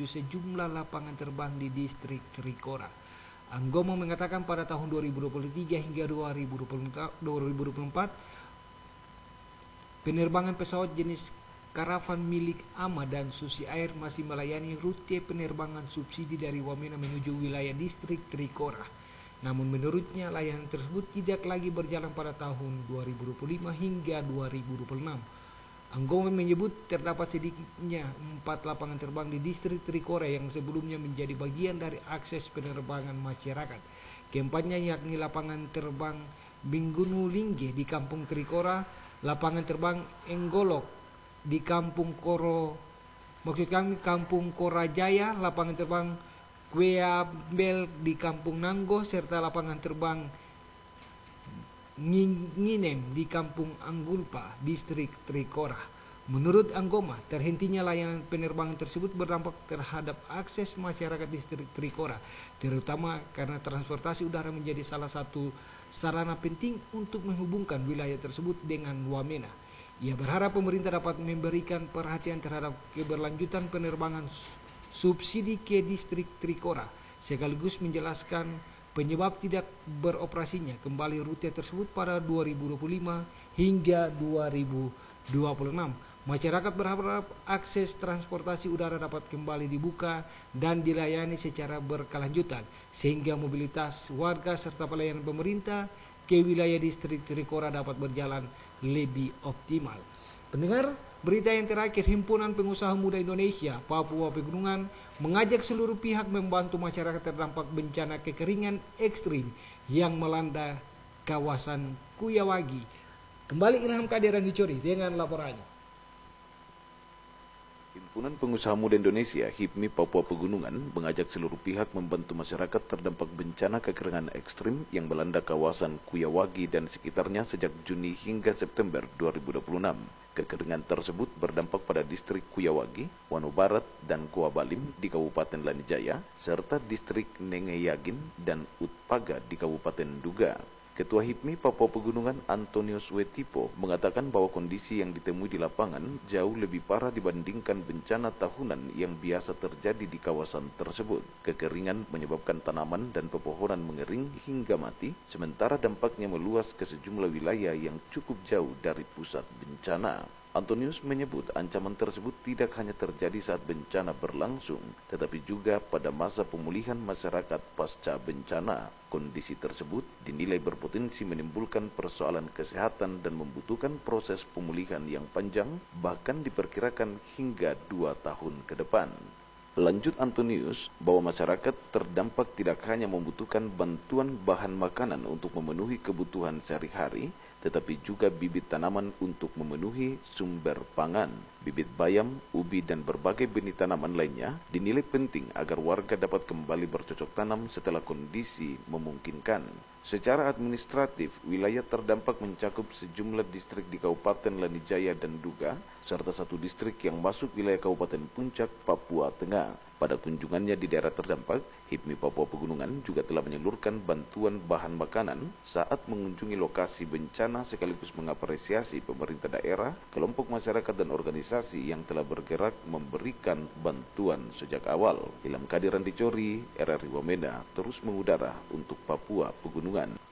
menuju sejumlah lapangan terbang di distrik Trikora. Anggomo mengatakan pada tahun 2023 hingga 2024, penerbangan pesawat jenis Caravan milik AMA dan Susi Air masih melayani rute penerbangan subsidi dari Wamena menuju wilayah distrik Trikora. Namun menurutnya layanan tersebut tidak lagi berjalan pada tahun 2025 hingga 2026. Anggomo menyebut terdapat sedikitnya 4 lapangan terbang di distrik Trikora yang sebelumnya menjadi bagian dari akses penerbangan masyarakat. Keempatnya yakni lapangan terbang Binggunu Lingge di Kampung Trikora, lapangan terbang Enggolok di Kampung Kampung Korajaya, lapangan terbang Kweabel di Kampung Nanggo, serta lapangan terbang Nginem di Kampung Anggulpa, distrik Trikora. Menurut Anggoma, terhentinya layanan penerbangan tersebut berdampak terhadap akses masyarakat distrik Trikora, terutama karena transportasi udara menjadi salah satu sarana penting untuk menghubungkan wilayah tersebut dengan Wamena. Ia berharap pemerintah dapat memberikan perhatian terhadap keberlanjutan penerbangan subsidi ke distrik Trikora, sekaligus menjelaskan penyebab tidak beroperasinya kembali rute tersebut pada 2025 hingga 2026. Masyarakat berharap akses transportasi udara dapat kembali dibuka dan dilayani secara berkelanjutan, sehingga mobilitas warga serta pelayanan pemerintah ke wilayah distrik Trikora dapat berjalan lebih optimal. Pendengar, berita yang terakhir, Himpunan Pengusaha Muda Indonesia Papua Pegunungan mengajak seluruh pihak membantu masyarakat terdampak bencana kekeringan ekstrim yang melanda kawasan Kuyawagi. Kembali Ilham Kadiran Dicori dengan laporannya. Himpunan Pengusaha Muda Indonesia (HIPMI) Papua Pegunungan mengajak seluruh pihak membantu masyarakat terdampak bencana kekeringan ekstrim yang melanda kawasan Kuyawagi dan sekitarnya sejak Juni hingga September 2026. Kekeringan tersebut berdampak pada distrik Kuyawagi, Wano Barat, dan Goa Balim di Kabupaten Lanijaya, serta distrik Nengayagin dan Utpaga di Kabupaten Duga. Ketua HIPMI Papua Pegunungan Antonius Wetipo mengatakan bahwa kondisi yang ditemui di lapangan jauh lebih parah dibandingkan bencana tahunan yang biasa terjadi di kawasan tersebut. Kekeringan menyebabkan tanaman dan pepohonan mengering hingga mati, sementara dampaknya meluas ke sejumlah wilayah yang cukup jauh dari pusat bencana. Antonius menyebut ancaman tersebut tidak hanya terjadi saat bencana berlangsung, tetapi juga pada masa pemulihan masyarakat pasca bencana. Kondisi tersebut dinilai berpotensi menimbulkan persoalan kesehatan dan membutuhkan proses pemulihan yang panjang, bahkan diperkirakan hingga 2 tahun ke depan. Lanjut Antonius, bahwa masyarakat terdampak tidak hanya membutuhkan bantuan bahan makanan untuk memenuhi kebutuhan sehari-hari, tetapi juga bibit tanaman untuk memenuhi sumber pangan. Bibit bayam, ubi, dan berbagai benih tanaman lainnya dinilai penting agar warga dapat kembali bercocok tanam setelah kondisi memungkinkan. Secara administratif, wilayah terdampak mencakup sejumlah distrik di Kabupaten Lanijaya dan Duga, serta 1 distrik yang masuk wilayah Kabupaten Puncak, Papua Tengah. Pada kunjungannya di daerah terdampak, HIPMI Papua Pegunungan juga telah menyalurkan bantuan bahan makanan saat mengunjungi lokasi bencana sekaligus mengapresiasi pemerintah daerah, kelompok masyarakat dan organisasi yang telah bergerak memberikan bantuan sejak awal. Ilham Kadiran Dicori, RRI Wamena, terus mengudara untuk Papua Pegunungan.